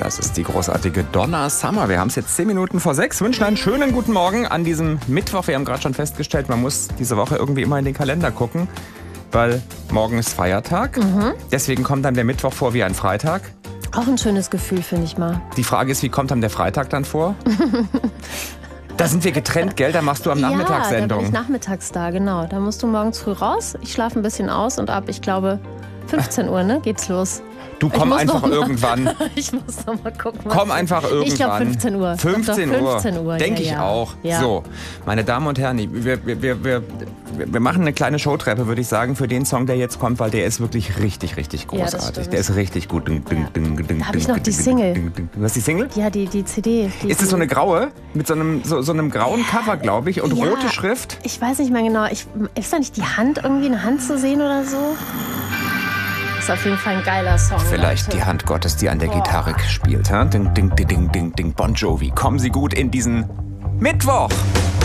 Das ist die großartige Donna Summer. Wir haben es jetzt 10 Minuten vor 6. Wünschen einen schönen guten Morgen an diesem Mittwoch. Wir haben gerade schon festgestellt, man muss diese Woche irgendwie immer in den Kalender gucken, weil morgen ist Feiertag. Deswegen kommt dann der Mittwoch vor wie ein Freitag. Auch ein schönes Gefühl, finde ich mal. Die Frage ist, wie kommt dann der Freitag dann vor? Da sind wir getrennt, gell? Da machst du am Nachmittag Sendung. Ja, da bin ich nachmittags da, genau. Da musst du morgens früh raus. Ich schlafe ein bisschen aus und ab, ich glaube, 15 Uhr, ne, geht's los. Du komm einfach irgendwann. Ich muss noch mal gucken. Komm einfach irgendwann. Ich glaube 15 Uhr. 15 Uhr. Denke ich auch. Ja. So, meine Damen und Herren, wir machen eine kleine Showtreppe, würde ich sagen, für den Song, der jetzt kommt, weil der ist wirklich richtig, richtig großartig. Der ist richtig gut. Da habe ich noch die Single. Du hast die Single? Ja, die CD. Ist es so eine graue? Mit so einem grauen Cover, glaube ich, und rote Schrift? Ich weiß nicht mehr genau. Ist da nicht die Hand, irgendwie eine Hand zu sehen oder so? Ist auf jeden Fall ein geiler Song. Vielleicht Leute. die Hand Gottes, die an der Gitarre spielt. Ding, ding, ding, ding, ding. Bon Jovi. Kommen Sie gut in diesen Mittwoch.